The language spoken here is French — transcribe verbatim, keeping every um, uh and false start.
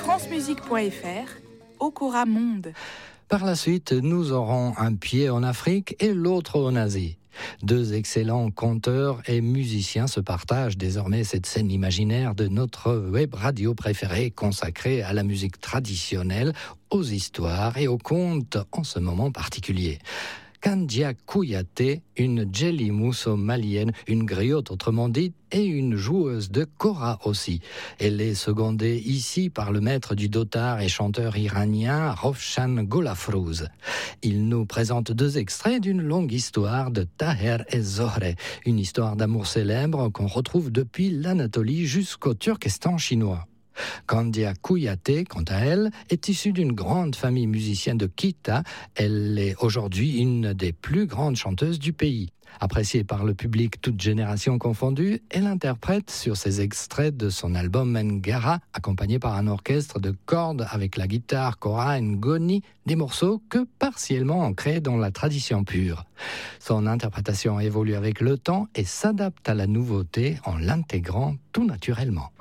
francemusique point f r, Okora Monde. Par la suite, nous aurons un pied en Afrique et l'autre en Asie. Deux excellents conteurs et musiciens se partagent désormais cette scène imaginaire de notre web radio préférée consacrée à la musique traditionnelle, aux histoires et aux contes en ce moment particulier. Kandia Kouyaté, une Djeli Mousso malienne, une griotte autrement dite, et une joueuse de kora aussi. Elle est secondée ici par le maître du dotar et chanteur iranien Rovshan Golafrouz. Il nous présente deux extraits d'une longue histoire de Taher et Zohre, une histoire d'amour célèbre qu'on retrouve depuis l'Anatolie jusqu'au Turkestan chinois. Kandia Kouyaté, quant à elle, est issue d'une grande famille musicienne de Kita. Elle est aujourd'hui une des plus grandes chanteuses du pays. Appréciée par le public toutes générations confondues, elle interprète sur ces extraits de son album Mengara, accompagné par un orchestre de cordes avec la guitare Kora Ngoni, des morceaux que partiellement ancrés dans la tradition pure. Son interprétation évolue avec le temps et s'adapte à la nouveauté en l'intégrant tout naturellement.